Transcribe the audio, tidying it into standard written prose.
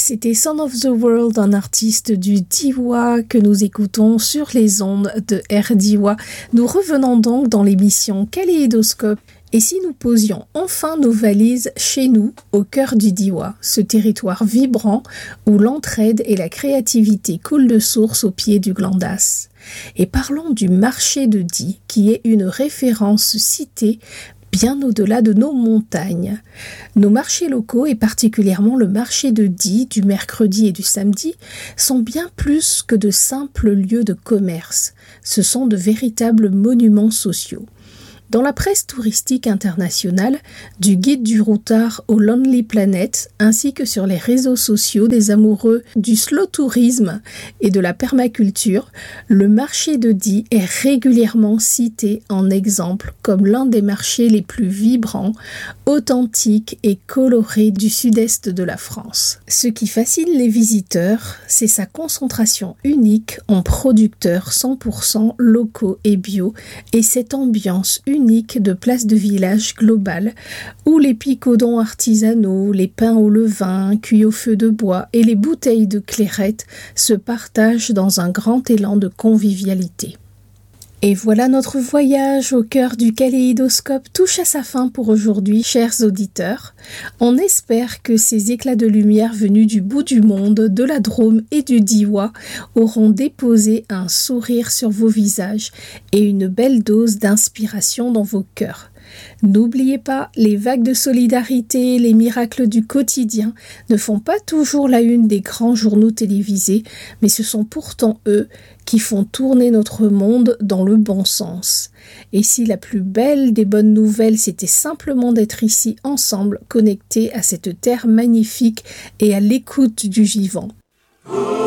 C'était Son of the World, un artiste du Diwa que nous écoutons sur les ondes de RDiwa. Nous revenons donc dans l'émission Kaléidoscope. Et si nous posions enfin nos valises chez nous, au cœur du Diwa, ce territoire vibrant où l'entraide et la créativité coulent de source au pied du Glandas. Et parlons du marché de Die, qui est une référence citée bien au-delà de nos montagnes. Nos marchés locaux, et particulièrement le marché de Die du mercredi et du samedi, sont bien plus que de simples lieux de commerce. Ce sont de véritables monuments sociaux. Dans la presse touristique internationale, du guide du routard au Lonely Planet, ainsi que sur les réseaux sociaux des amoureux du slow tourisme et de la permaculture, le marché de Die est régulièrement cité en exemple comme l'un des marchés les plus vibrants, authentiques et colorés du sud-est de la France. Ce qui fascine les visiteurs, c'est sa concentration unique en producteurs 100% locaux et bio et cette ambiance unique de place de village globale où les picodons artisanaux, les pains au levain, cuits au feu de bois et les bouteilles de clairette se partagent dans un grand élan de convivialité. Et voilà, notre voyage au cœur du kaléidoscope touche à sa fin pour aujourd'hui, chers auditeurs. On espère que ces éclats de lumière venus du bout du monde, de la Drôme et du Diwa auront déposé un sourire sur vos visages et une belle dose d'inspiration dans vos cœurs. N'oubliez pas, les vagues de solidarité, les miracles du quotidien ne font pas toujours la une des grands journaux télévisés, mais ce sont pourtant eux qui font tourner notre monde dans le bon sens. Et si la plus belle des bonnes nouvelles, c'était simplement d'être ici ensemble, connectés à cette terre magnifique et à l'écoute du vivant.